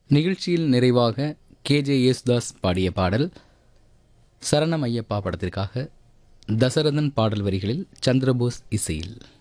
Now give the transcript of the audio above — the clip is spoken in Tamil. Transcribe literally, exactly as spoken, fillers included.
நிகழ்ச்சியில் நிறைவாக கேஜே யேசுதாஸ் பாடிய பாடல் சரணம் ஐயப்பா படத்திற்காக தசரதன் பாடல் வரிகளில் சந்திரபோஸ் இசையில்.